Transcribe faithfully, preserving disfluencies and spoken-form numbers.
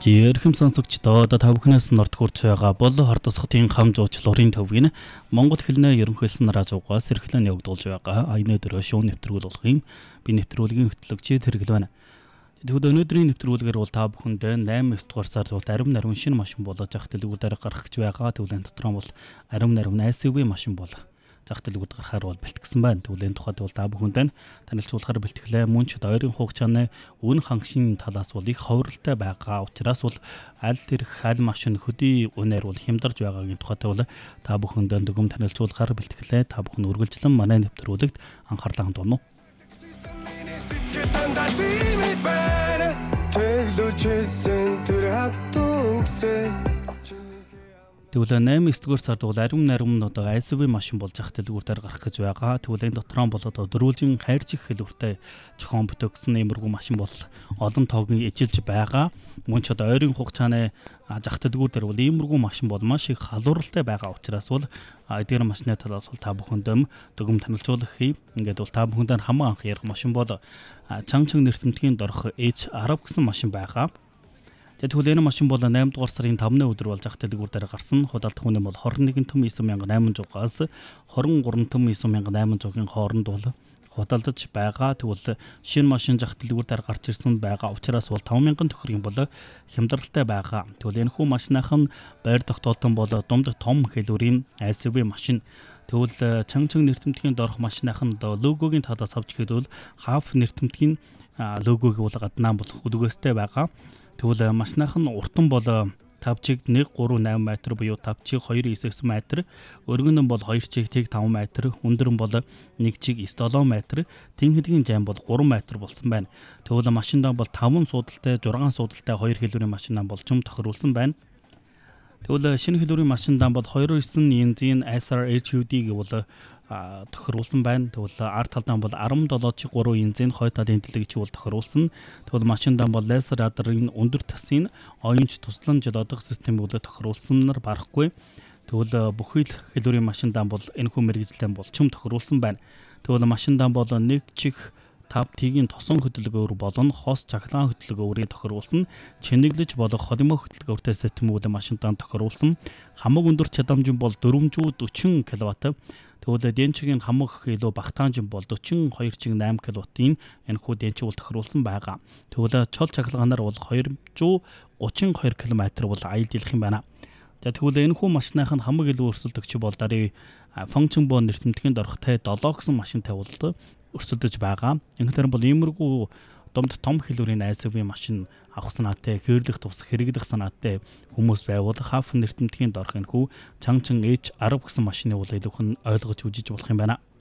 Эрхэм сонсогчдоо та бүхнээс норд хүрч байгаа бол хордосхотын хам жуучлалын төвгийн Монгол хэлний ерөнхийлсөн радиогоос эрхлэн явагдуулж байгаа аяны дөрөв шоу нэвтрүүлэг болох юм. Би нэвтрүүлгийн хөтлөгч Тэргэл байна. Тэгвэл өнөөдрийн нэвтрүүлгээр бол та бүхэндээ найман дугаар сар зуут арим нарийн шинэ машин болж зах дэлгүүрээр гарах гэж байгаа. Тэгвэл энэ дотор бол арим нарийн эс ю ви машин бол зах дэлгүүрд гарахаар бол бэлтгэсэн байна. Тэгвэл энэ тухайд бол та бүхэндээ танилцуулахаар бэлтгэлээ. Мөн ч ойрын хугацааны үн хангашийн талаас бол их ховролтой байгаа учраас бол аль тэрх аль машин хөдий үнээр бол хямдарч байгаагийн тухайд бол та бүхэндээ дүгм танилцуулахаар бэлтгэлээ. Та бүхэн үргэлжлэн манай нэвтрүүлэгт анхаарлаа хандуулна. Тэгвэл найман дугаар сард бол арим нарим одоо эс ю ви машин болж зах дэлгүүрээр гарах гэж байгаа. Тэгвэл энэ дотор нь бол одоо дөрвөлжин хайрцаг хэлбэртэй зохион бүтээсэн иймэрхүү машин бол олон тоогийн эжилж байгаа. Мөн ч одоо ойрын хугацааны зах дэлгүүрээр бол иймэрхүү машин бол маш их халууралтай байгаа учраас бол эдгээр машины талаас бол та бүхэндээ дүгм танилцуулах хий. Ингээд бол та бүхэндээ хамаа анх ярих машин бол чанга чанга нэртэмтгийн дорх эйч десять гэсэн машин байгаа. Тэгвэл энэ машин бол найман дугаар сарын тавны өдөр болж зах дэлгүүрээр гарсан. Худалдах үнэ бол двадцать один том девять мянга восемьсот жугаас двадцать три том девять мянга восемьсот-ийн хооронд бол худалдаж байгаа. Тэгвэл шинэ машин зах дэлгүүрээр гарч ирсэн байгаа учраас бол таван мянган төгрөгийн бол хямдралтай байгаа. Тэгвэл энэ хүү машиных нь байр тогтоолтон бол дунд том хэлбэрийн эс ю ви машин. Тэгвэл чанга чанга нэртэмтгийн дорх машиных нь логогийн талаас авч ихэд бол хаф нэртэмтгийн логог бол гаднаа бол өдгөөстэй байгаа. Тэгвэл машиных нь уртан бол тавь чиг нэг гурав осем метр буюу тавь чиг хоёр девять метр, өргөн нь бол хоёр чиг тэг пять метр, өндөр нь бол нэг чиг семь метр, тэнхэдгийн зам бол три метр болсон байна. Тэгвэл машиндаа бол таван суудалтай, шесть суудалтай хоёр хэлбэрийн машинаа бол чум тохируулсан байна. Тэгвэл шинэ хэлбэрийн машиндаа бол two point nine инчийн эс ар эйч ю ди гэвэл тохируулсан байна. Тэгвэл арт талдаа бол sevenseven чиг three инчийн хой талын дэлгэч бол тохируулсан. Тэгвэл машиндаа бол лазер радрын өндөр тасын оюунч тусламж одох систем бол тохируулсанаар барахгүй. Тэгвэл бүхий л хэлбэрийн машиндаа бол энэ хүү мэргэжлэн бол чум тохируулсан байна. Тэгвэл машиндаа бол нэг чих тав тигийн тосон хөдөлгөөр болон хос цахилгаан хөдөлгөөрийг тохируулсан. Чинэглэж болох холимоо хөдөлгөөртэй системүүд машиндаа тохируулсан. Хамаг өндөр чадамж бол four forty киловатт. Тэгвэл денчигийн хамаг илүү багтаамж бол forty-two чиг eight киловаттын энэ хүү денч бол тохируулсан байгаа. Тэгвэл чол цахилгаанаар бол two thirty-two км бол аял дийлэх юм байна. За тэгвэл энэ хүү машиных нь хамаг илүү өрсөлдөгч бол дарыг функцэн боо нэртэмтгийн дорхтой seven гэсэн машинтай бол өрсөлдөж байгаа. Ингэхээр бол иймэрхүү домд том хэлбэрийн эс ю ви машин авах санаатай, хэрэглэх тус хэрэглэх санаатай хүмүүс байвал хаф нэртэмтгийн дорх энэ хүү чанга чанга эйч десять гэсэн машины бол илүүхэн ойлгож үзэж болох юм байна.